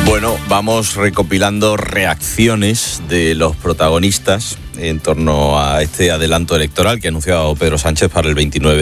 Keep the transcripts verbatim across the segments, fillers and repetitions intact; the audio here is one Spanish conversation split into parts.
Bueno, vamos recopilando reacciones de los protagonistas en torno a este adelanto electoral que ha anunciado Pedro Sánchez para el veintinueve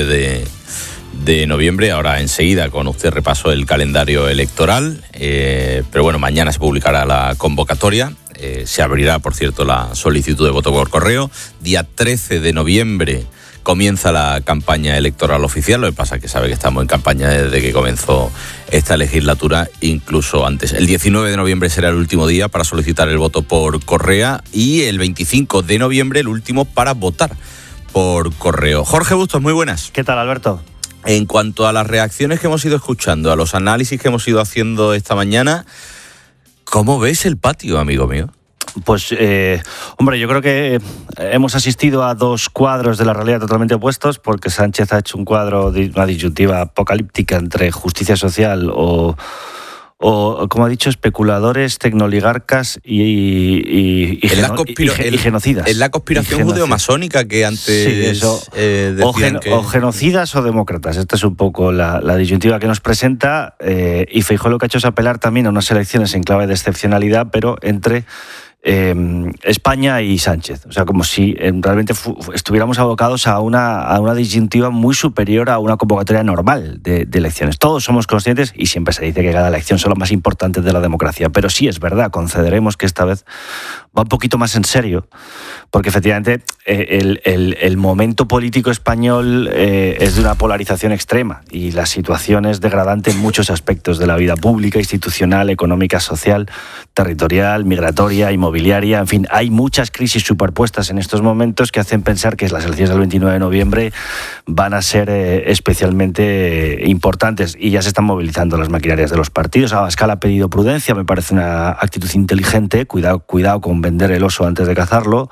de noviembre. Ahora enseguida con usted repaso el calendario electoral, eh, pero bueno, mañana se publicará la convocatoria. Eh, se abrirá, por cierto, la solicitud de voto por correo. Día trece de noviembre comienza la campaña electoral oficial. Lo que pasa es que sabe que estamos en campaña desde que comenzó esta legislatura, incluso antes. El diecinueve de noviembre será el último día para solicitar el voto por correo y el veinticinco de noviembre el último para votar por correo. Jorge Bustos, muy buenas. ¿Qué tal, Alberto? En cuanto a las reacciones que hemos ido escuchando, a los análisis que hemos ido haciendo esta mañana, ¿cómo ves el patio, amigo mío? Pues, eh, hombre, yo creo que hemos asistido a dos cuadros de la realidad totalmente opuestos, porque Sánchez ha hecho un cuadro de una disyuntiva apocalíptica entre justicia social o, o como ha dicho, especuladores, tecnoligarcas y, y, y, geno, conspiro- y, y, y genocidas. Es la conspiración judeo-masónica que antes sí, eso, eh, decían o, gen, que... o genocidas o demócratas. Esta es un poco la, la disyuntiva que nos presenta, eh, y Feijóo lo que ha hecho es apelar también a unas elecciones en clave de excepcionalidad, pero entre Eh, España y Sánchez. O sea, como si eh, realmente fu- estuviéramos abocados a una, a una disyuntiva muy superior a una convocatoria normal de, de elecciones. Todos somos conscientes, y siempre se dice que cada elección son las más importantes de la democracia, pero sí es verdad, concederemos que esta vez va un poquito más en serio, porque efectivamente eh, el, el, el momento político español eh, es de una polarización extrema, y la situación es degradante en muchos aspectos de la vida pública, institucional, económica, social, territorial, migratoria, inmobiliaria. En fin, hay muchas crisis superpuestas en estos momentos que hacen pensar que las elecciones del veintinueve de noviembre van a ser eh, especialmente eh, importantes, y ya se están movilizando las maquinarias de los partidos. Abascal ha pedido prudencia, me parece una actitud inteligente. Cuidado, cuidado con vender el oso antes de cazarlo.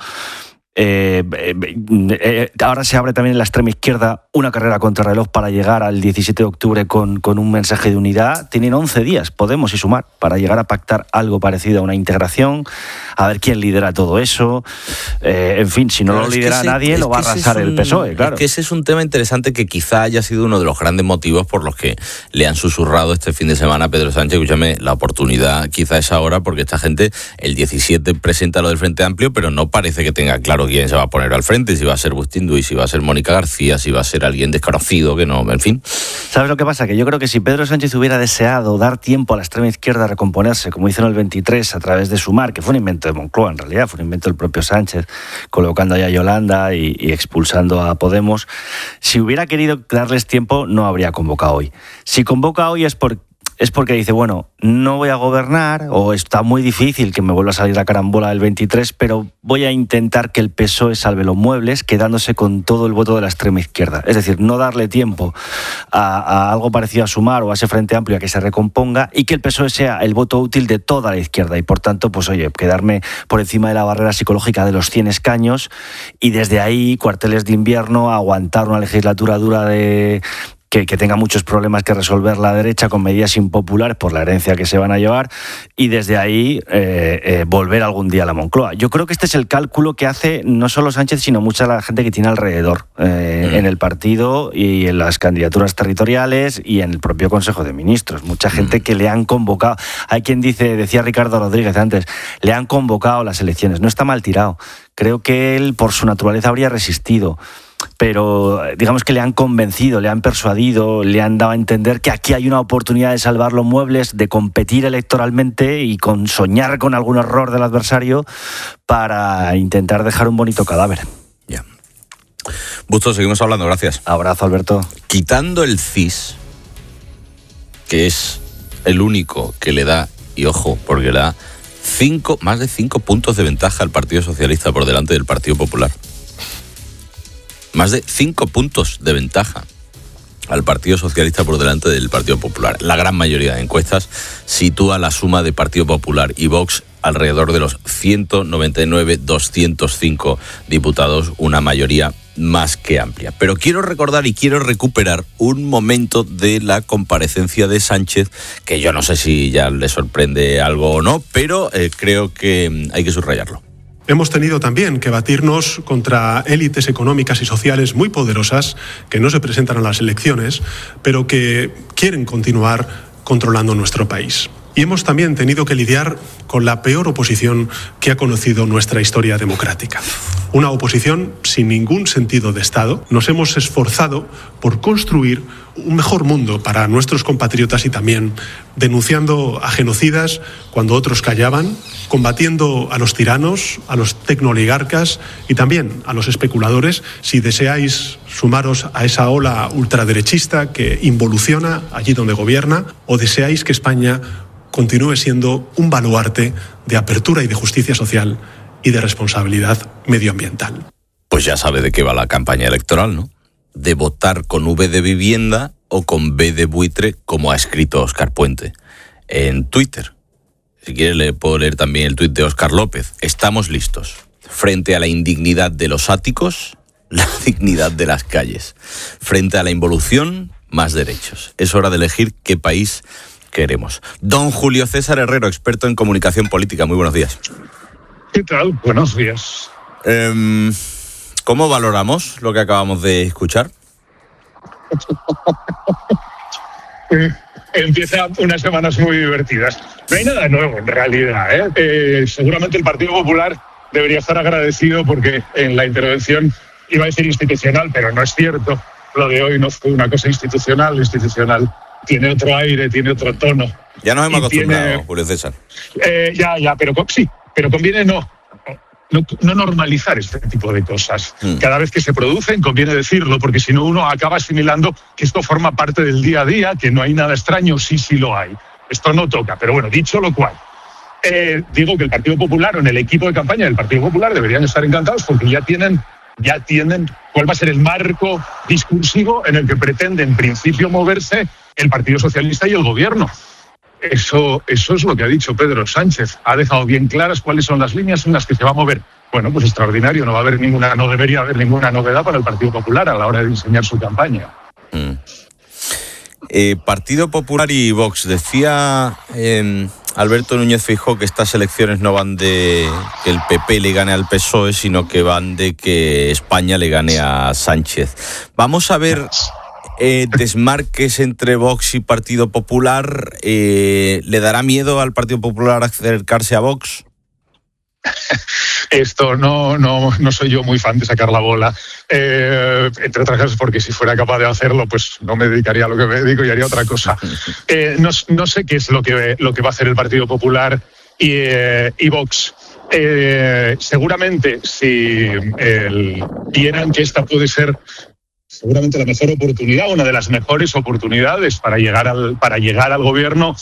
Eh, eh, eh, ahora se abre también en la extrema izquierda una carrera contrarreloj para llegar al diecisiete de octubre con, con un mensaje de unidad. Tienen once días, Podemos y Sumar, para llegar a pactar algo parecido a una integración, a ver quién lidera todo eso. Eh, en fin, si no claro, lo lidera ese, nadie, lo va a arrasar el P S O E, claro. Es que ese es un tema interesante que quizá haya sido uno de los grandes motivos por los que le han susurrado este fin de semana a Pedro Sánchez. Escúchame, la oportunidad quizá es ahora, porque esta gente el diecisiete presenta lo del Frente Amplio, pero no parece que tenga claro quién se va a poner al frente, si va a ser Bustindu, y si va a ser Mónica García, si va a ser alguien desconocido, que no, en fin. ¿Sabes lo que pasa? Que yo creo que si Pedro Sánchez hubiera deseado dar tiempo a la extrema izquierda a recomponerse, como hizo en el veintitrés a través de Sumar, que fue un invento de Moncloa en realidad, fue un invento del propio Sánchez, colocando ahí a Yolanda y, y expulsando a Podemos, si hubiera querido darles tiempo, no habría convocado hoy. Si convoca hoy es porque es porque dice, bueno, no voy a gobernar, o está muy difícil que me vuelva a salir la carambola del veintitrés, pero voy a intentar que el P S O E salve los muebles, quedándose con todo el voto de la extrema izquierda. Es decir, no darle tiempo a, a algo parecido a Sumar o a ese Frente Amplio a que se recomponga, y que el P S O E sea el voto útil de toda la izquierda, y por tanto, pues oye, quedarme por encima de la barrera psicológica de los cien escaños, y desde ahí, cuarteles de invierno, aguantar una legislatura dura de... Que, que tenga muchos problemas que resolver la derecha con medidas impopulares por la herencia que se van a llevar, y desde ahí eh, eh, volver algún día a la Moncloa. Yo creo que este es el cálculo que hace no solo Sánchez, sino mucha la gente que tiene alrededor eh, mm. en el partido y en las candidaturas territoriales y en el propio Consejo de Ministros. Mucha gente mm. que le han convocado. Hay quien dice, decía Ricardo Rodríguez antes, le han convocado las elecciones. No está mal tirado. Creo que él, por su naturaleza, habría resistido. Pero digamos que le han convencido, le han persuadido, le han dado a entender que aquí hay una oportunidad de salvar los muebles, de competir electoralmente y con soñar con algún error del adversario para intentar dejar un bonito cadáver. Ya. Bustos, seguimos hablando, gracias. Abrazo, Alberto. Quitando el C I S, que es el único que le da, y ojo, porque le da cinco, más de cinco puntos de ventaja al Partido Socialista por delante del Partido Popular. Más de cinco puntos de ventaja al Partido Socialista por delante del Partido Popular. La gran mayoría de encuestas sitúa la suma de Partido Popular y Vox alrededor de los ciento noventa y nueve, doscientos cinco diputados, una mayoría más que amplia. Pero quiero recordar y quiero recuperar un momento de la comparecencia de Sánchez, que yo no sé si ya le sorprende algo o no, pero eh, creo que hay que subrayarlo. Hemos tenido también que batirnos contra élites económicas y sociales muy poderosas que no se presentan a las elecciones, pero que quieren continuar controlando nuestro país. Y hemos también tenido que lidiar con la peor oposición que ha conocido nuestra historia democrática. Una oposición sin ningún sentido de Estado. Nos hemos esforzado por construir un mejor mundo para nuestros compatriotas y también denunciando a genocidas cuando otros callaban, combatiendo a los tiranos, a los tecnooligarcas y también a los especuladores. Si deseáis sumaros a esa ola ultraderechista que involuciona allí donde gobierna, o deseáis que España continúe siendo un baluarte de apertura y de justicia social y de responsabilidad medioambiental. Pues ya sabe de qué va la campaña electoral, ¿no? De votar con V de vivienda o con B de buitre, como ha escrito Óscar Puente en Twitter. Si quiere le puedo leer también el tuit de Óscar López. Estamos listos. Frente a la indignidad de los áticos, la dignidad de las calles. Frente a la involución, más derechos. Es hora de elegir qué país queremos. Don Julio César Herrero, experto en comunicación política. Muy buenos días. ¿Qué tal? Buenos días. Eh, ¿Cómo valoramos lo que acabamos de escuchar? Empieza unas semanas muy divertidas. No hay nada nuevo en realidad, ¿eh? Eh, seguramente el Partido Popular debería estar agradecido porque en la intervención iba a decir institucional, pero no es cierto. Lo de hoy no fue una cosa institucional. Institucional tiene otro aire, tiene otro tono. Ya nos hemos acostumbrado, tiene, Julio César. Eh, ya, ya, pero sí, pero conviene no, no, no normalizar este tipo de cosas. Mm. Cada vez que se producen conviene decirlo, porque si no uno acaba asimilando que esto forma parte del día a día, que no hay nada extraño. Sí, sí lo hay. Esto no toca, pero bueno, dicho lo cual, eh, digo que el Partido Popular o en el equipo de campaña del Partido Popular deberían estar encantados porque ya tienen, ya tienen cuál va a ser el marco discursivo en el que pretende en principio moverse el Partido Socialista y el Gobierno. Eso, eso es lo que ha dicho Pedro Sánchez. Ha dejado bien claras cuáles son las líneas en las que se va a mover. Bueno, pues extraordinario. No va a haber ninguna, no debería haber ninguna novedad para el Partido Popular a la hora de diseñar su campaña. Mm. Eh, Partido Popular y Vox. Decía eh, Alberto Núñez Feijóo que estas elecciones no van de que el P P le gane al P S O E, sino que van de que España le gane a Sánchez. Vamos a ver eh, desmarques entre Vox y Partido Popular. Eh, ¿Le dará miedo al Partido Popular acercarse a Vox? Esto no, no, no soy yo muy fan de sacar la bola, eh, entre otras cosas porque si fuera capaz de hacerlo, pues no me dedicaría a lo que me dedico y haría otra cosa. Eh, no, no sé qué es lo que, lo que va a hacer el Partido Popular y, eh, y Vox. Eh, seguramente si el, vieran que esta puede ser seguramente la mejor oportunidad, una de las mejores oportunidades para llegar al, para llegar al gobierno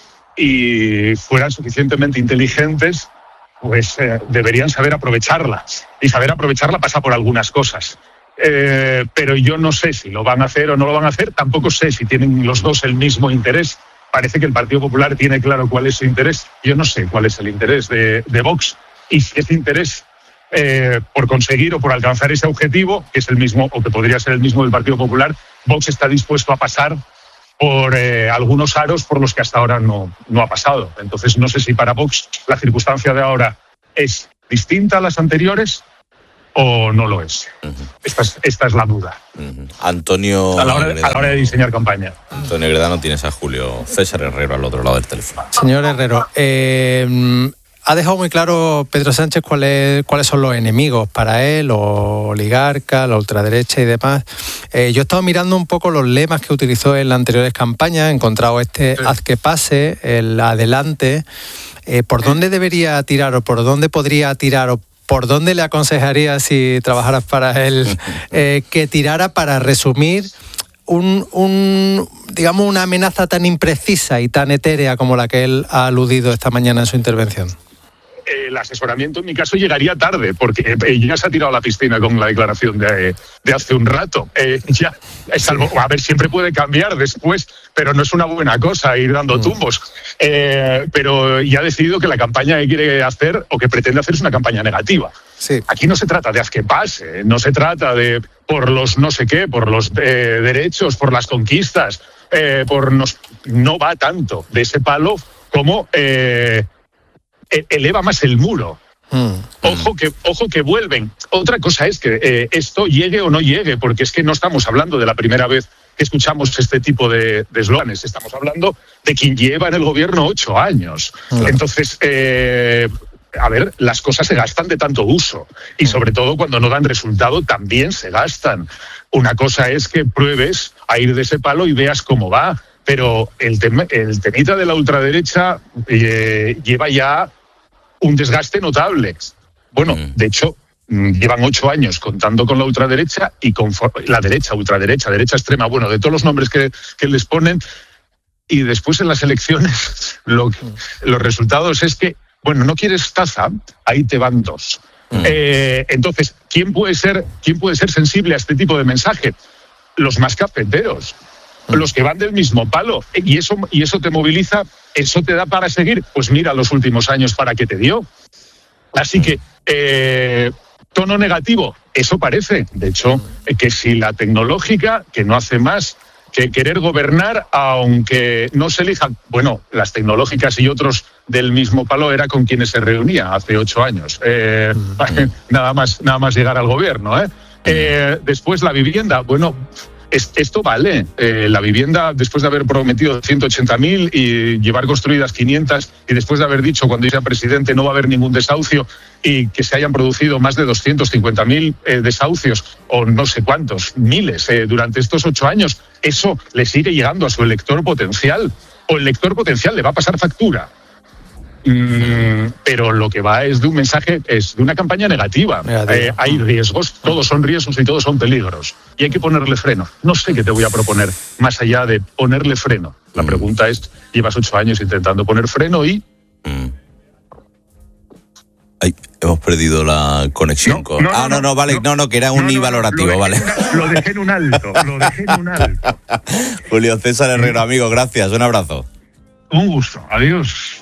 y fueran suficientemente inteligentes, pues eh, deberían saber aprovecharla. Y saber aprovecharla pasa por algunas cosas. Eh, pero yo no sé si lo van a hacer o no lo van a hacer. Tampoco sé si tienen los dos el mismo interés. Parece que el Partido Popular tiene claro cuál es su interés. Yo no sé cuál es el interés de, de Vox. Y si ese interés eh, por conseguir o por alcanzar ese objetivo, que es el mismo o que podría ser el mismo del Partido Popular, Vox está dispuesto a pasar por eh, algunos aros por los que hasta ahora no, no ha pasado. Entonces no sé si para Vox la circunstancia de ahora es distinta a las anteriores o no lo es. Uh-huh. Esta es, esta es la duda. Uh-huh. Antonio a la, hora, a la hora de diseñar campaña. Antonio Gredano, tienes a Julio César Herrero al otro lado del teléfono. Señor Herrero, eh, ha dejado muy claro Pedro Sánchez cuáles cuáles son los enemigos para él, los oligarcas, la ultraderecha y demás. Eh, yo he estado mirando un poco los lemas que utilizó en las anteriores campañas, he encontrado este sí. Haz que pase, el adelante. Eh, ¿Por dónde debería tirar o por dónde podría tirar o por dónde le aconsejaría, si trabajaras para él, eh, que tirara para resumir un, un, digamos, una amenaza tan imprecisa y tan etérea como la que él ha aludido esta mañana en su intervención? El asesoramiento en mi caso llegaría tarde, porque ya se ha tirado a la piscina con la declaración de, de hace un rato. Eh, ya, es algo, a ver, siempre puede cambiar después, pero no es una buena cosa ir dando tumbos. Eh, pero ya ha decidido que la campaña que quiere hacer o que pretende hacer es una campaña negativa. Sí. Aquí no se trata de haz que pase, no se trata de por los no sé qué, por los eh, derechos, por las conquistas, eh, por nos, no va tanto de ese palo como Eh, eleva más el muro. Mm. Ojo que, ojo que vuelven. Otra cosa es que eh, esto llegue o no llegue, porque es que no estamos hablando de la primera vez que escuchamos este tipo de eslóganes. Estamos hablando de quien lleva en el gobierno ocho años. Claro. Entonces, eh, a ver, las cosas se gastan de tanto uso y sobre todo cuando no dan resultado también se gastan. Una cosa es que pruebes a ir de ese palo y veas cómo va, pero el, tem- el temita de la ultraderecha eh, lleva ya un desgaste notable. Bueno, de hecho, llevan ocho años contando con la ultraderecha y con la derecha, ultraderecha, derecha extrema, bueno, de todos los nombres que, que les ponen, y después en las elecciones lo, los resultados es que, bueno, no quieres taza, ahí te van dos. Mm. Eh, entonces, ¿quién puede ser, quién puede ser sensible a este tipo de mensaje? Los más cafeteros, mm. los que van del mismo palo. Y eso, y eso te moviliza, eso te da para seguir. Pues mira los últimos años para qué te dio. Así que, eh, tono negativo, eso parece. De hecho, que si la tecnológica, que no hace más que querer gobernar, aunque no se elijan, bueno, las tecnológicas y otros del mismo palo era con quienes se reunía hace ocho años. Eh, mm. nada más, nada más llegar al gobierno, ¿eh? Eh, después la vivienda, bueno, es, esto vale. Eh, la vivienda, después de haber prometido ciento ochenta mil y llevar construidas quinientas, y después de haber dicho cuando yo sea presidente no va a haber ningún desahucio, y que se hayan producido más de doscientos cincuenta mil eh, desahucios, o no sé cuántos, miles, eh, durante estos ocho años, eso le sigue llegando a su elector potencial, o el lector potencial le va a pasar factura. Mm, pero lo que va es de un mensaje, es de una campaña negativa. Eh, hay riesgos, todos son riesgos y todos son peligros. Y hay que ponerle freno. No sé qué te voy a proponer, más allá de ponerle freno. La pregunta es, llevas ocho años intentando poner freno y... Mm. Ay, hemos perdido la conexión no, con... No, ah, no, no, vale, no, no, no que era un no, I no, valorativo, lo vale. Una, lo dejé en un alto, lo dejé en un alto. Julio César Herrero, amigo, gracias, un abrazo. Un gusto, adiós.